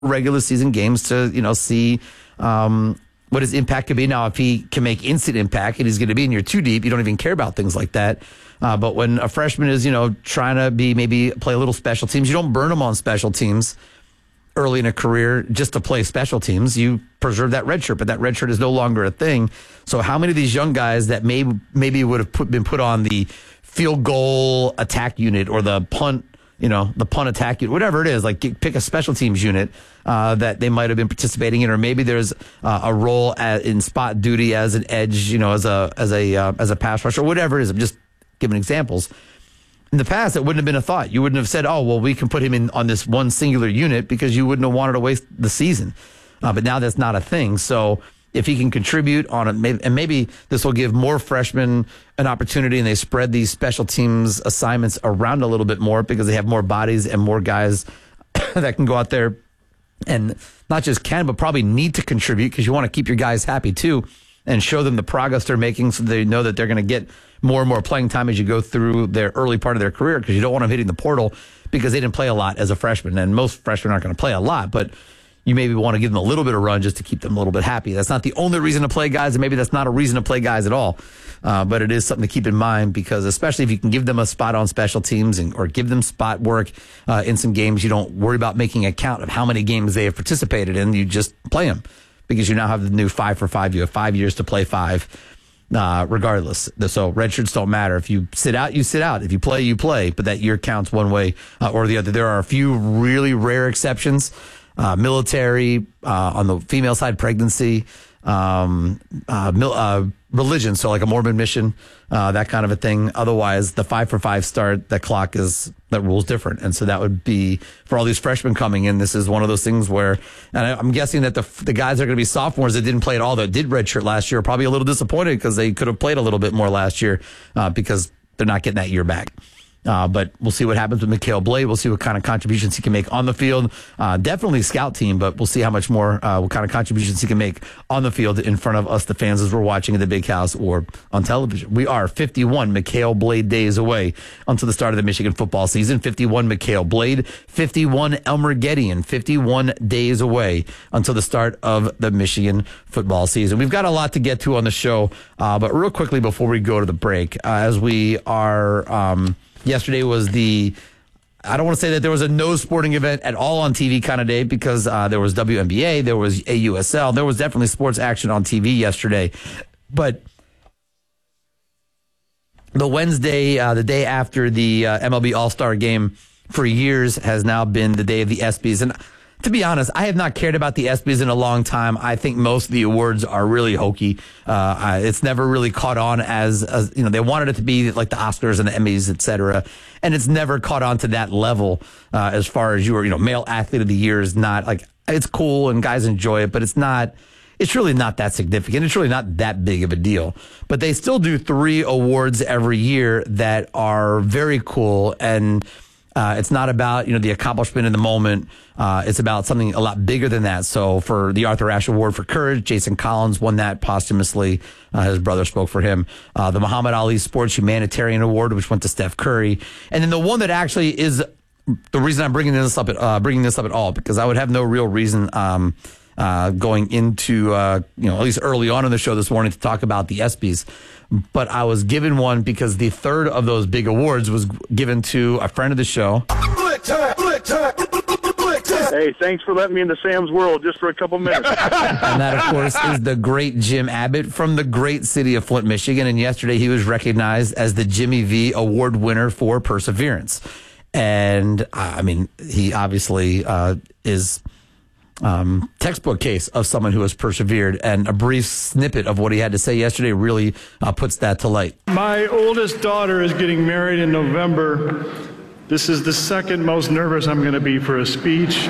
regular season games to, see what his impact could be. Now, if he can make instant impact and he's going to be in your two deep, you don't even care about things like that. But when a freshman is, trying to maybe play a little special teams, you don't burn them on special teams early in a career just to play special teams. You preserve that red shirt, but that red shirt is no longer a thing. So how many of these young guys that maybe would have been put on the field goal attack unit or the punt, the punt attack unit, whatever it is, like pick a special teams unit that they might have been participating in, or maybe there's a role in spot duty as an edge, as a pass rusher, or whatever it is. I'm just giving examples. In the past, it wouldn't have been a thought. You wouldn't have said, oh, well, we can put him in on this one singular unit because you wouldn't have wanted to waste the season. But now that's not a thing. So if he can contribute on it, and maybe this will give more freshmen an opportunity and they spread these special teams assignments around a little bit more because they have more bodies and more guys that can go out there and not just can, but probably need to contribute because you want to keep your guys happy too and show them the progress they're making so they know that they're going to get more and more playing time as you go through their early part of their career, because you don't want them hitting the portal because they didn't play a lot as a freshman. And most freshmen aren't going to play a lot, but you maybe want to give them a little bit of run just to keep them a little bit happy. That's not the only reason to play guys, and maybe that's not a reason to play guys at all. But it is something to keep in mind, because especially if you can give them a spot on special teams or give them spot work in some games, you don't worry about making a count of how many games they have participated in. You just play them because you now have the new 5 for 5. You have 5 years to play 5. Regardless. So red shirts don't matter. If you sit out, you sit out. If you play, you play. But that year counts one way or the other. There are a few really rare exceptions. Military, on the female side, pregnancy, religion, so like a Mormon mission, that kind of a thing. Otherwise, the 5 for 5 start, that rule's different. And so that would be, for all these freshmen coming in, this is one of those things where, and I'm guessing that the guys that are going to be sophomores that didn't play at all, that did redshirt last year, are probably a little disappointed because they could have played a little bit more last year, because they're not getting that year back. But we'll see what happens with Mikhail Blade. We'll see what kind of contributions he can make on the field. Definitely scout team, but we'll see how much more, what kind of contributions he can make on the field in front of us, the fans, as we're watching at the big house or on television. We are 51 Mikhail Blade days away until the start of the Michigan football season. 51 Mikhail Blade, 51 Elmer Gedeon, 51 days away until the start of the Michigan football season. We've got a lot to get to on the show, but real quickly before we go to the break, as we are, yesterday was I don't want to say that there was a no sporting event at all on TV kind of day, because there was WNBA, there was AUSL, there was definitely sports action on TV yesterday. But the Wednesday, the day after the MLB All-Star Game for years, has now been the day of the ESPYs. And to be honest, I have not cared about the ESPYs in a long time. I think most of the awards are really hokey. It's never really caught on as they wanted it to be like the Oscars and the Emmys, et cetera. And it's never caught on to that level, as far as male athlete of the year is not like, it's cool and guys enjoy it, but it's really not that significant. It's really not that big of a deal. But they still do 3 awards every year that are very cool, and it's not about, the accomplishment in the moment. It's about something a lot bigger than that. So for the Arthur Ashe Award for Courage, Jason Collins won that posthumously. His brother spoke for him. The Muhammad Ali Sports Humanitarian Award, which went to Steph Curry. And then the one that actually is the reason I'm bringing this up at all, because I would have no real reason, going into, at least early on in the show this morning, to talk about the ESPYs. But I was given one because the third of those big awards was given to a friend of the show. Hey, thanks for letting me into Sam's world just for a couple minutes. And that, of course, is the great Jim Abbott from the great city of Flint, Michigan. And yesterday he was recognized as the Jimmy V Award winner for perseverance. And, he obviously is... textbook case of someone who has persevered, and a brief snippet of what he had to say yesterday really puts that to light. My oldest daughter is getting married in November. This is the second most nervous I'm going to be for a speech.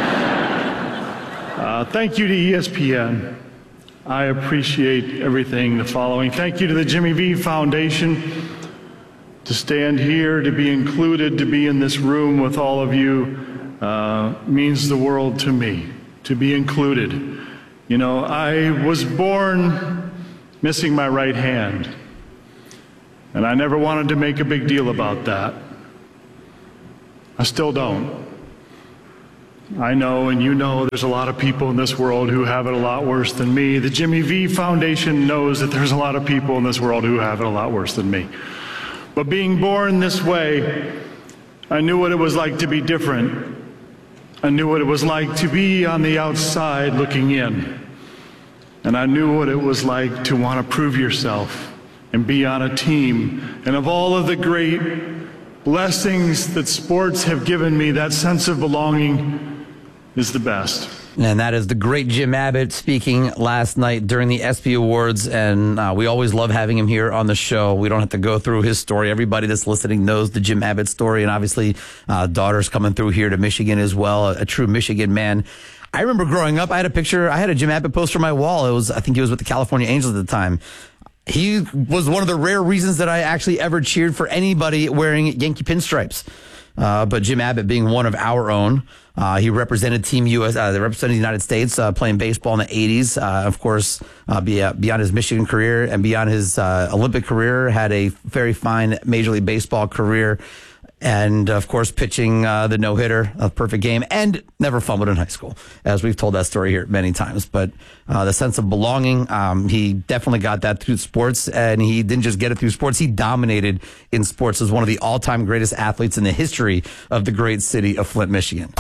Thank you to ESPN. I appreciate everything the following. Thank you to the Jimmy V Foundation. To stand here, to be included, to be in this room with all of you means the world to me. To be included. I was born missing my right hand, and I never wanted to make a big deal about that. I still don't. I know, and you know, there's a lot of people in this world who have it a lot worse than me. The Jimmy V Foundation knows that there's a lot of people in this world who have it a lot worse than me. But being born this way, I knew what it was like to be different. I knew what it was like to be on the outside looking in. And I knew what it was like to want to prove yourself and be on a team. And of all of the great blessings that sports have given me, that sense of belonging is the best. And that is the great Jim Abbott speaking last night during the ESPY Awards. And we always love having him here on the show. We don't have to go through his story. Everybody that's listening knows the Jim Abbott story. And obviously, daughters coming through here to Michigan as well, a true Michigan man. I remember growing up, I had a Jim Abbott poster on my wall. I think he was with the California Angels at the time. He was one of the rare reasons that I actually ever cheered for anybody wearing Yankee pinstripes. But Jim Abbott being one of our own, he represented Team US, represented the United States, playing baseball in the 80s. Of course, beyond his Michigan career and beyond his Olympic career, had a very fine Major League Baseball career. And, of course, pitching the no-hitter, a perfect game, and never fumbled in high school, as we've told that story here many times. But the sense of belonging, he definitely got that through sports, and he didn't just get it through sports. He dominated in sports as one of the all-time greatest athletes in the history of the great city of Flint, Michigan.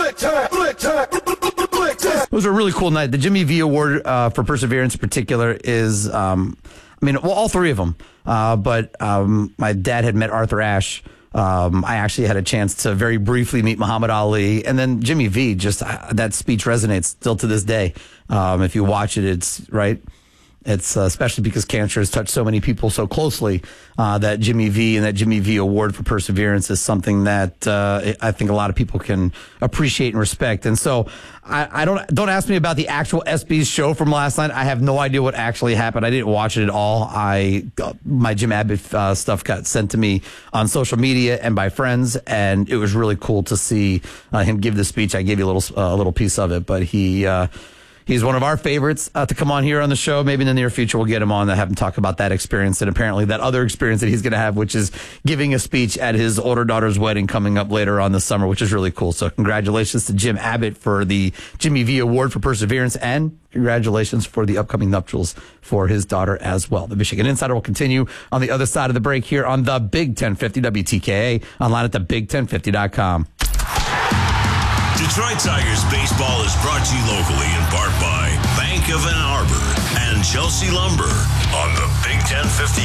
It was a really cool night. The Jimmy V Award for Perseverance in particular is, all three of them. But my dad had met Arthur Ashe. I actually had a chance to very briefly meet Muhammad Ali, and then Jimmy V. That speech resonates still to this day. If you watch it, it's right. It's especially because cancer has touched so many people so closely. That Jimmy V and that Jimmy V Award for Perseverance is something that I think a lot of people can appreciate and respect. And so I don't ask me about the actual ESPYs show from last night. I have no idea what actually happened. I didn't watch it at all. My Jim Abbott stuff got sent to me on social media and by friends, and it was really cool to see him give the speech. I gave you a little piece of it, but he's one of our favorites to come on here on the show. Maybe in the near future we'll get him on to have him talk about that experience and apparently that other experience that he's going to have, which is giving a speech at his older daughter's wedding coming up later on this summer, which is really cool. So congratulations to Jim Abbott for the Jimmy V Award for Perseverance, and congratulations for the upcoming nuptials for his daughter as well. The Michigan Insider will continue on the other side of the break here on the Big 1050 WTKA, online at thebig1050.com. Detroit Tigers baseball is brought to you locally in part by Bank of Ann Arbor and Chelsea Lumber on the Big 1050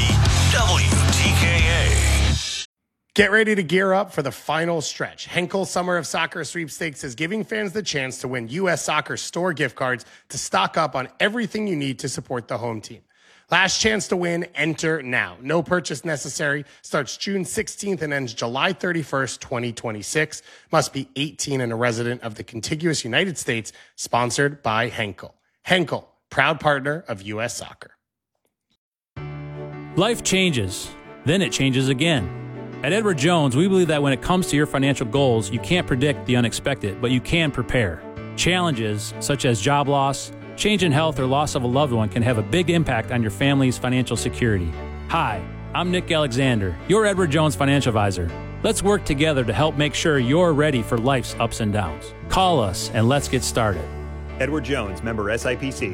WTKA. Get ready to gear up for the final stretch. Henkel Summer of Soccer Sweepstakes is giving fans the chance to win U.S. Soccer store gift cards to stock up on everything you need to support the home team. Last chance to win, enter now. No purchase necessary. Starts June 16th and ends July 31st, 2026. Must be 18 and a resident of the contiguous United States. Sponsored by Henkel. Henkel, proud partner of U.S. Soccer. Life changes, then it changes again. At Edward Jones, we believe that when it comes to your financial goals, you can't predict the unexpected, but you can prepare. Challenges such as job loss, change in health, or loss of a loved one can have a big impact on your family's financial security. Hi, I'm Nick Alexander, your Edward Jones financial advisor. Let's work together to help make sure you're ready for life's ups and downs. Call us and let's get started. Edward Jones, member SIPC.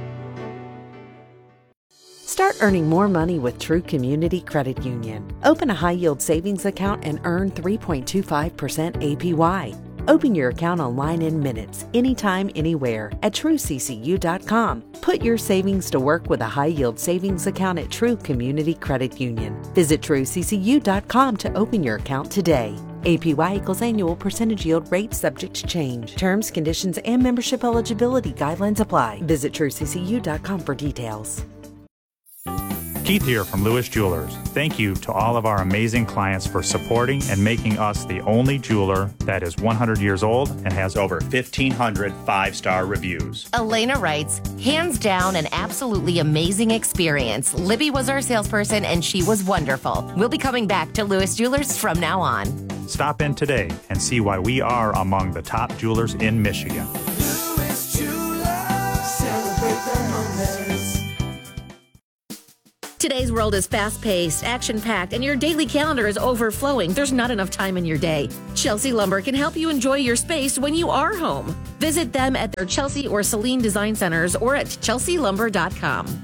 Start earning more money with True Community Credit Union. Open a high-yield savings account and earn 3.25% APY. Open your account online in minutes, anytime, anywhere at TrueCCU.com. Put your savings to work with a high-yield savings account at True Community Credit Union. Visit TrueCCU.com to open your account today. APY equals annual percentage yield rate subject to change. Terms, conditions, and membership eligibility guidelines apply. Visit TrueCCU.com for details. Keith here from Lewis Jewelers. Thank you to all of our amazing clients for supporting and making us the only jeweler that is 100 years old and has over 1,500 five-star reviews. Elena writes, hands down, an absolutely amazing experience. Libby was our salesperson and she was wonderful. We'll be coming back to Lewis Jewelers from now on. Stop in today and see why we are among the top jewelers in Michigan. Lewis Jewelers, celebrate the moments. Today's world is fast-paced, action-packed, and your daily calendar is overflowing. There's not enough time in your day. Chelsea Lumber can help you enjoy your space when you are home. Visit them at their Chelsea or Saline Design Centers or at chelsealumber.com.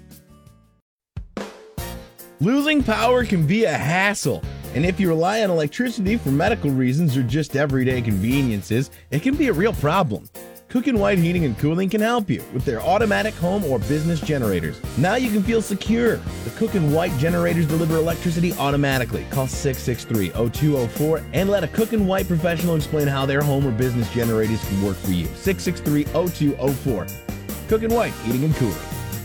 Losing power can be a hassle, and if you rely on electricity for medical reasons or just everyday conveniences, it can be a real problem. Cook and White Heating and Cooling can help you with their automatic home or business generators. Now you can feel secure. The Cook and White generators deliver electricity automatically. Call 663-0204 and let a Cook and White professional explain how their home or business generators can work for you. 663-0204. Cook and White Heating and Cooling.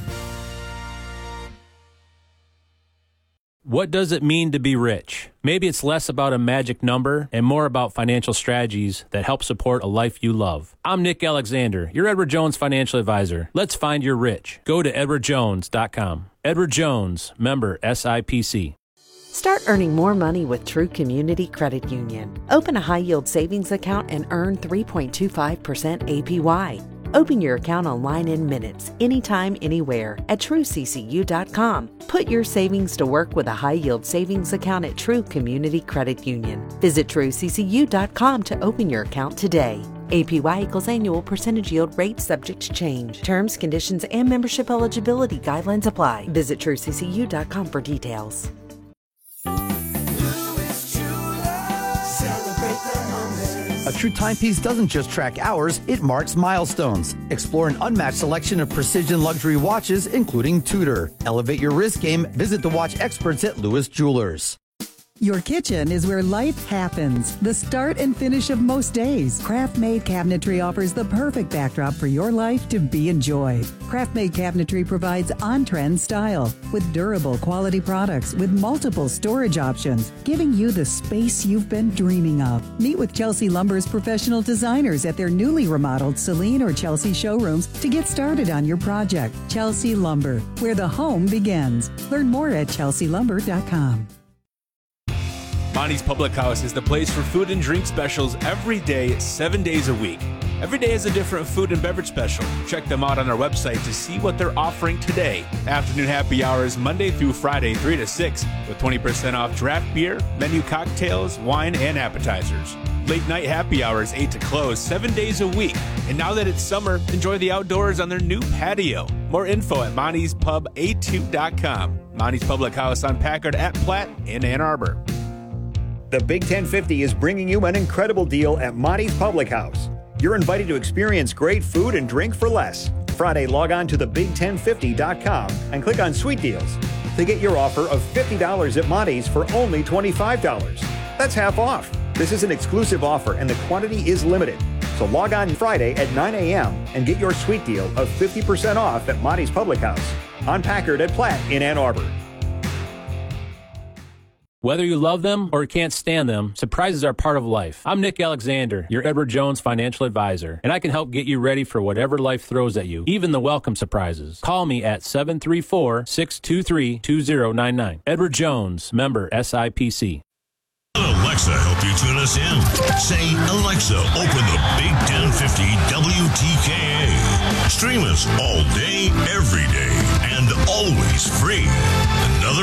What does it mean to be rich? Maybe it's less about a magic number and more about financial strategies that help support a life you love. I'm Nick Alexander, your Edward Jones financial advisor. Let's find your rich. Go to edwardjones.com. Edward Jones, member SIPC. Start earning more money with True Community Credit Union. Open a high-yield savings account and earn 3.25% APY. Open your account online in minutes, anytime, anywhere at TrueCCU.com. Put your savings to work with a high-yield savings account at True Community Credit Union. Visit TrueCCU.com to open your account today. APY equals annual percentage yield rate subject to change. Terms, conditions, and membership eligibility guidelines apply. Visit TrueCCU.com for details. A true timepiece doesn't just track hours, it marks milestones. Explore an unmatched selection of precision luxury watches, including Tudor. Elevate your wrist game. Visit the watch experts at Lewis Jewelers. Your kitchen is where life happens. The start and finish of most days. Craft-made cabinetry offers the perfect backdrop for your life to be enjoyed. Craft-made cabinetry provides on-trend style with durable quality products with multiple storage options, giving you the space you've been dreaming of. Meet with Chelsea Lumber's professional designers at their newly remodeled Saline or Chelsea showrooms to get started on your project. Chelsea Lumber, where the home begins. Learn more at chelsealumber.com. Monty's Public House is the place for food and drink specials every day, 7 days a week. Every day is a different food and beverage special. Check them out on our website to see what they're offering today. Afternoon happy hours Monday through Friday, 3 to 6, with 20% off draft beer, menu cocktails, wine, and appetizers. Late night happy hours, 8 to close, 7 days a week. And now that it's summer, enjoy the outdoors on their new patio. More info at Monty'sPubA2.com. Monty's Public House on Packard at Platte in Ann Arbor. The Big 1050 is bringing you an incredible deal at Monty's Public House. You're invited to experience great food and drink for less. Friday, log on to thebig1050.com and click on Sweet Deals to get your offer of $50 at Monty's for only $25. That's half off. This is an exclusive offer and the quantity is limited. So log on Friday at 9 a.m. and get your sweet deal of 50% off at Monty's Public House on Packard at Platte in Ann Arbor. Whether you love them or can't stand them, surprises are part of life. I'm Nick Alexander, your Edward Jones financial advisor, and I can help get you ready for whatever life throws at you, even the welcome surprises. Call me at 734-623-2099. Edward Jones, member SIPC. Alexa, help you tune us in. Say, Alexa, open the Big 1050 WTKA. Stream us all day, every day, and always free.